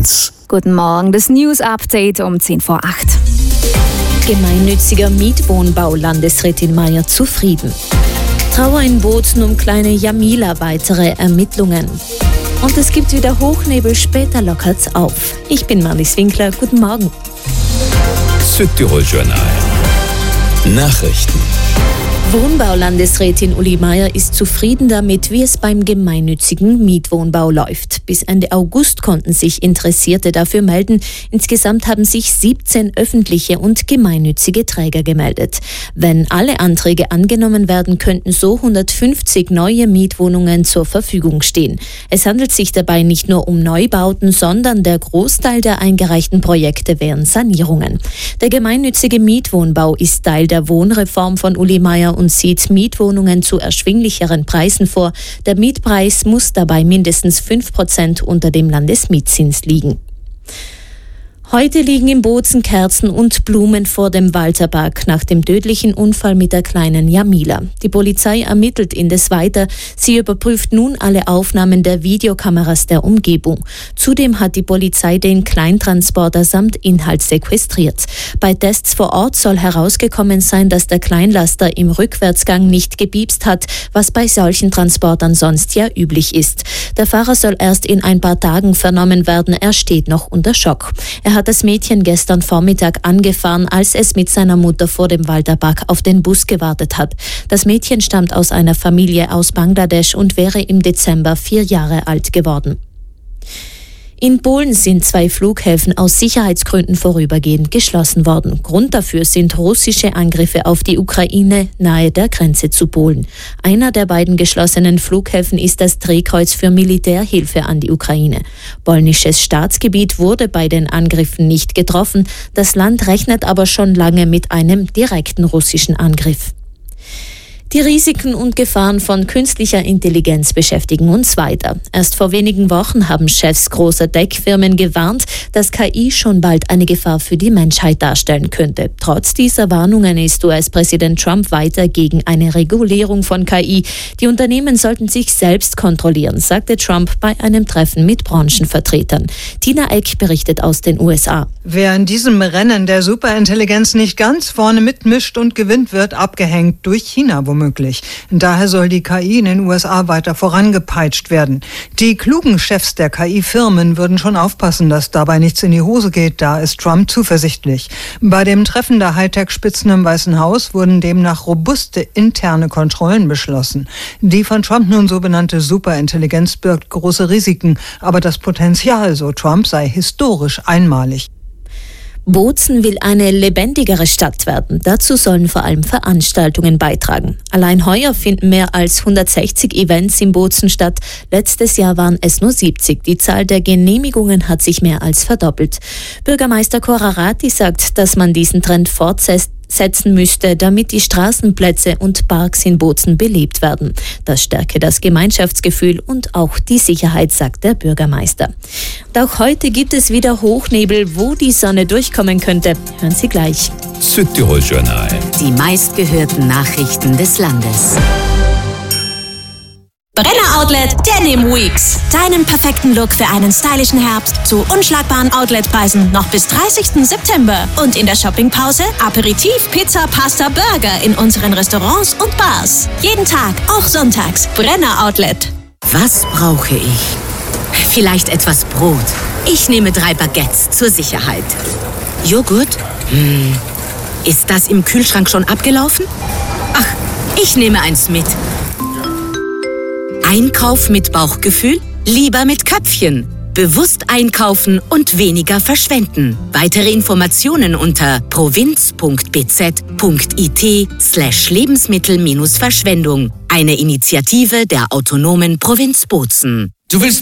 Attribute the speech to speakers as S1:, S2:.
S1: 1.
S2: Guten Morgen, das News-Update um 10 vor 8.
S3: Gemeinnütziger Mietwohnbau, Landesrätin Meier zufrieden. Trauer in Bozen um kleine Jamila, weitere Ermittlungen. Und es gibt wieder Hochnebel, später lockert's auf. Ich bin Marlies Winkler, guten Morgen.
S1: Südtirol-Journal. Nachrichten.
S3: Wohnbaulandesrätin Uli Meier ist zufrieden damit, wie es beim gemeinnützigen Mietwohnbau läuft. Bis Ende August konnten sich Interessierte dafür melden. Insgesamt haben sich 17 öffentliche und gemeinnützige Träger gemeldet. Wenn alle Anträge angenommen werden, könnten so 150 neue Mietwohnungen zur Verfügung stehen. Es handelt sich dabei nicht nur um Neubauten, sondern der Großteil der eingereichten Projekte wären Sanierungen. Der gemeinnützige Mietwohnbau ist Teil der Wohnreform von Uli Meier und sieht Mietwohnungen zu erschwinglicheren Preisen vor. Der Mietpreis muss dabei mindestens 5% unter dem Landesmietzins liegen. Heute liegen in Bozen Kerzen und Blumen vor dem Walterpark nach dem tödlichen Unfall mit der kleinen Jamila. Die Polizei ermittelt indes weiter. Sie überprüft nun alle Aufnahmen der Videokameras der Umgebung. Zudem hat die Polizei den Kleintransporter samt Inhalt sequestriert. Bei Tests vor Ort soll herausgekommen sein, dass der Kleinlaster im Rückwärtsgang nicht gepiepst hat, was bei solchen Transportern sonst ja üblich ist. Der Fahrer soll erst in ein paar Tagen vernommen werden. Er steht noch unter Schock. Er hat das Mädchen gestern Vormittag angefahren, als es mit seiner Mutter vor dem Walterpark auf den Bus gewartet hat. Das Mädchen stammt aus einer Familie aus Bangladesch und wäre im Dezember 4 Jahre alt geworden. In Polen sind 2 Flughäfen aus Sicherheitsgründen vorübergehend geschlossen worden. Grund dafür sind russische Angriffe auf die Ukraine nahe der Grenze zu Polen. Einer der beiden geschlossenen Flughäfen ist das Drehkreuz für Militärhilfe an die Ukraine. Polnisches Staatsgebiet wurde bei den Angriffen nicht getroffen. Das Land rechnet aber schon lange mit einem direkten russischen Angriff. Die Risiken und Gefahren von künstlicher Intelligenz beschäftigen uns weiter. Erst vor wenigen Wochen haben Chefs großer Tech-Firmen gewarnt, dass KI schon bald eine Gefahr für die Menschheit darstellen könnte. Trotz dieser Warnungen ist US-Präsident Trump weiter gegen eine Regulierung von KI. Die Unternehmen sollten sich selbst kontrollieren, sagte Trump bei einem Treffen mit Branchenvertretern. Tina Eck berichtet aus den USA.
S4: Wer in diesem Rennen der Superintelligenz nicht ganz vorne mitmischt und gewinnt, wird abgehängt durch China womöglich. Daher soll die KI in den USA weiter vorangepeitscht werden. Die klugen Chefs der KI-Firmen würden schon aufpassen, dass dabei nichts in die Hose geht, da ist Trump zuversichtlich. Bei dem Treffen der Hightech-Spitzen im Weißen Haus wurden demnach robuste interne Kontrollen beschlossen. Die von Trump nun so benannte Superintelligenz birgt große Risiken, aber das Potenzial, so Trump, sei historisch einmalig.
S3: Bozen will eine lebendigere Stadt werden. Dazu sollen vor allem Veranstaltungen beitragen. Allein heuer finden mehr als 160 Events in Bozen statt. Letztes Jahr waren es nur 70. Die Zahl der Genehmigungen hat sich mehr als verdoppelt. Bürgermeister Korarati sagt, dass man diesen Trend fortsetzen müsste, damit die Straßenplätze und Parks in Bozen belebt werden. Das stärke das Gemeinschaftsgefühl und auch die Sicherheit, sagt der Bürgermeister. Und auch heute gibt es wieder Hochnebel, wo die Sonne durchkommen könnte. Hören Sie gleich.
S1: Südtirol-Journal.
S5: Die meistgehörten Nachrichten des Landes. Brenner Outlet Denim Weeks. Deinen perfekten Look für einen stylischen Herbst zu unschlagbaren Outletpreisen noch bis 30. September. Und in der Shoppingpause Aperitif, Pizza, Pasta, Burger in unseren Restaurants und Bars. Jeden Tag, auch sonntags. Brenner Outlet.
S6: Was brauche ich? Vielleicht etwas Brot. Ich nehme 3 Baguettes zur Sicherheit. Joghurt? Ist das im Kühlschrank schon abgelaufen? Ach, ich nehme eins mit. Einkauf mit Bauchgefühl? Lieber mit Köpfchen. Bewusst einkaufen und weniger verschwenden. Weitere Informationen unter provinz.bz.it/Lebensmittel-Verschwendung. Eine Initiative der autonomen Provinz Bozen.
S7: Du willst